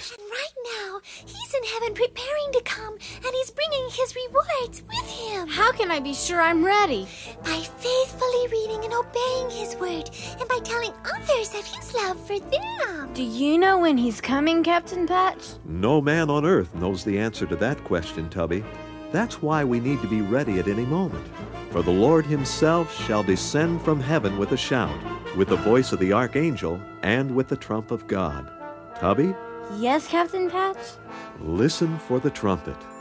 And right now, he's in heaven preparing to come, and he's bringing his rewards with him. How can I be sure I'm ready? By faithfully reading and obeying his word, and by telling others of his love for them. Do you know when he's coming, Captain Patch? No man on earth knows the answer to that question, Tubby. That's why we need to be ready at any moment. For the Lord himself shall descend from heaven with a shout, with the voice of the archangel, and with the trump of God. Tubby, Yes, Captain Patch? listen for the trumpet.